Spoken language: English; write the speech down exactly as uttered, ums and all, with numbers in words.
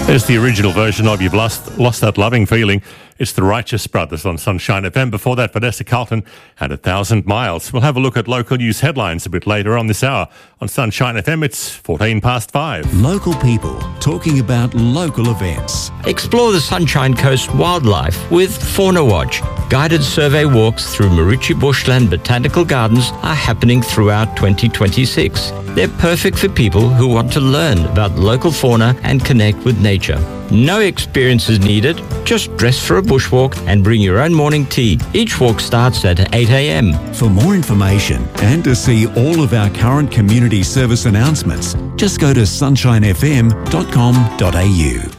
There's the original version of You've Lost, Lost That Loving Feeling. It's the Righteous Brothers on Sunshine F M. Before that, Vanessa Carlton and A Thousand Miles. We'll have a look at local news headlines a bit later on this hour. On Sunshine F M, it's fourteen past five. Local people talking about local events. Explore the Sunshine Coast wildlife with Fauna Watch. Guided survey walks through Marichi Bushland Botanical Gardens are happening throughout twenty twenty-six. They're perfect for people who want to learn about local fauna and connect with nature. No experience is needed. Just dress for a bushwalk and bring your own morning tea. Each walk starts at eight a.m. For more information and to see all of our current community service announcements, just go to sunshine f m dot com dot a u.